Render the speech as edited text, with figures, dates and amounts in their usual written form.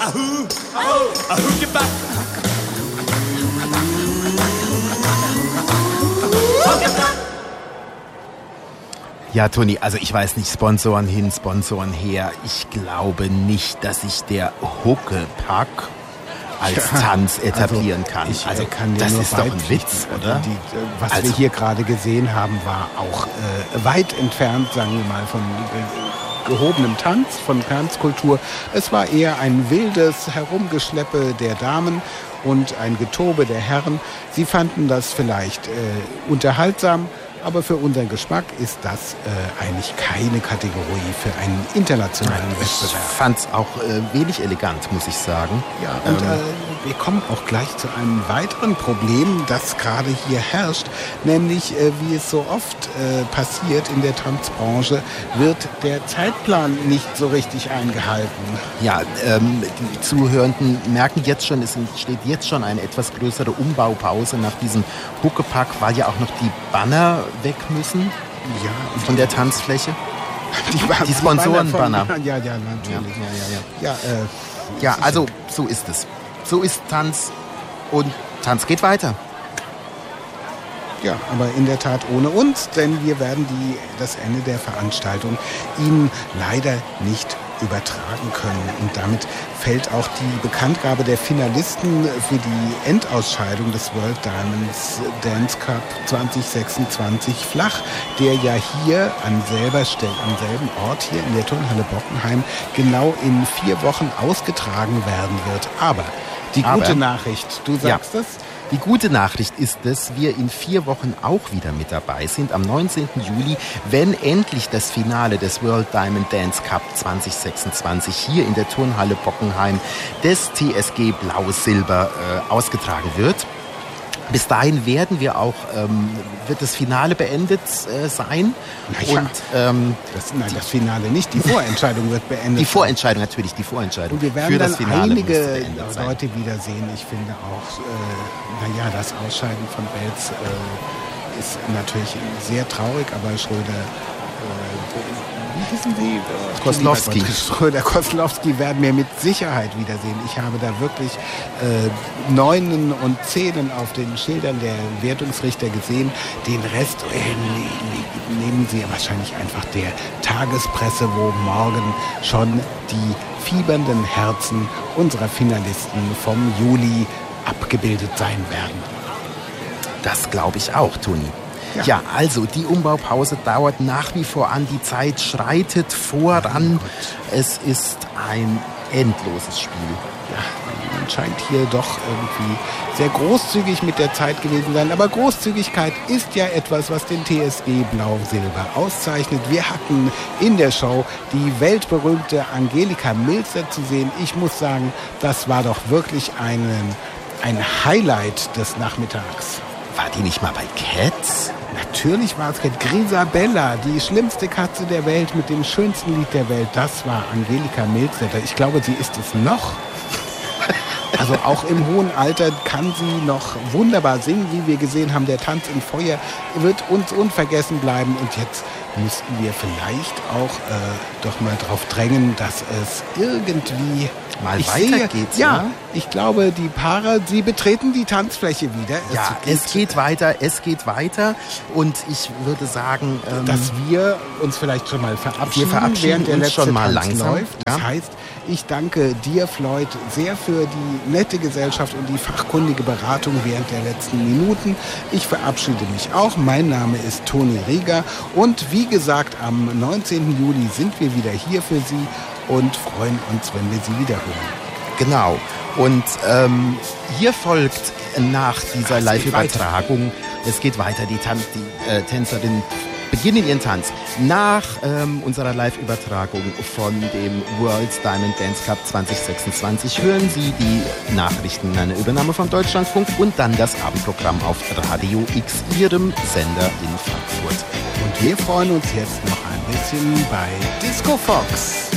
Ahoo, ahoo, get back. Ja, Toni, also ich weiß nicht, Sponsoren hin, Sponsoren her. Ich glaube nicht, dass sich der Huckepack als Tanz etablieren kann. Also kann das ist doch ein Witz, oder? Was wir hier gerade gesehen haben, war auch weit entfernt, sagen wir mal, von gehobenem Tanz, von Tanzkultur. Es war eher ein wildes Herumgeschleppe der Damen und ein Getobe der Herren. Sie fanden das vielleicht unterhaltsam, aber für unseren Geschmack ist das eigentlich keine Kategorie für einen internationalen Wettbewerb. Ich fand es auch wenig elegant, muss ich sagen. Ja, und wir kommen auch gleich zu einem weiteren Problem, das gerade hier herrscht, nämlich wie es so oft passiert in der Tanzbranche, wird der Zeitplan nicht so richtig eingehalten. Ja, die Zuhörenden merken jetzt schon, es steht jetzt schon eine etwas größere Umbaupause nach diesem Huckepack, weil ja auch noch die Banner weg müssen von der Tanzfläche. Die Sponsorenbanner. Ja, natürlich. Ja, also so ist es. So ist Tanz und Tanz geht weiter. Ja, aber in der Tat ohne uns, denn wir werden das Ende der Veranstaltung Ihnen leider nicht übertragen können. Und damit fällt auch die Bekanntgabe der Finalisten für die Endausscheidung des World Diamonds Dance Cup 2026 flach, der ja hier am selben Ort, hier in der Turnhalle Bockenheim, genau in 4 Wochen ausgetragen werden wird. Aber die gute Nachricht, du sagst es? Die gute Nachricht ist, dass wir in 4 Wochen auch wieder mit dabei sind, am 19. Juli, wenn endlich das Finale des World Diamond Dance Cup 2026 hier in der Turnhalle Bockenheim des TSG Blau-Silber ausgetragen wird. Bis dahin werden wir auch, wird das Finale beendet sein. Naja, und das Finale nicht, die Vorentscheidung wird beendet. Die Vorentscheidung, natürlich, die Vorentscheidung. Und wir werden dann einige Leute wiedersehen. Ich finde auch, das Ausscheiden von Belz ist natürlich sehr traurig, aber Schröder, wie hießen Sie? Schröder-Koslowski werden wir mit Sicherheit wiedersehen. Ich habe da wirklich 9 und 10 auf den Schildern der Wertungsrichter gesehen. Den Rest nehmen Sie wahrscheinlich einfach der Tagespresse, wo morgen schon die fiebernden Herzen unserer Finalisten vom Juli abgebildet sein werden. Das glaube ich auch, Toni. Ja, also die Umbaupause dauert nach wie vor an. Die Zeit schreitet voran. Es ist ein endloses Spiel. Ja, man scheint hier doch irgendwie sehr großzügig mit der Zeit gewesen zu sein. Aber Großzügigkeit ist ja etwas, was den TSG Blau-Silber auszeichnet. Wir hatten in der Show die weltberühmte Angelika Milzer zu sehen. Ich muss sagen, das war doch wirklich ein Highlight des Nachmittags. War die nicht mal bei Cats? Natürlich war es Cat. Grisabella, die schlimmste Katze der Welt mit dem schönsten Lied der Welt. Das war Angelika Milzer. Ich glaube, sie ist es noch. Also auch im hohen Alter kann sie noch wunderbar singen, wie wir gesehen haben. Der Tanz im Feuer wird uns unvergessen bleiben. Und jetzt müssten wir vielleicht auch doch mal drauf drängen, dass es irgendwie mal weitergeht. Ja, ich glaube, die Paare, sie betreten die Tanzfläche wieder. Es geht weiter. Und ich würde sagen, dass wir uns vielleicht schon mal verabschieden, während der letzte schon mal Tanz langsam läuft. Das heißt, ich danke dir, Floyd, sehr für die nette Gesellschaft und die fachkundige Beratung während der letzten Minuten. Ich verabschiede mich auch. Mein Name ist Toni Rieger und wie gesagt, am 19. Juli sind wir wieder hier für Sie und freuen uns, wenn wir Sie wieder hören. Genau. Und hier folgt nach dieser Live-Übertragung, es geht weiter, die Tänzerinnen beginnen ihren Tanz. Nach unserer Live-Übertragung von dem World Diamond Dance Cup 2026 hören Sie die Nachrichten, eine Übernahme vom Deutschlandfunk und dann das Abendprogramm auf Radio X, Ihrem Sender in Frankfurt. Und wir freuen uns jetzt noch ein bisschen bei Disco Fox.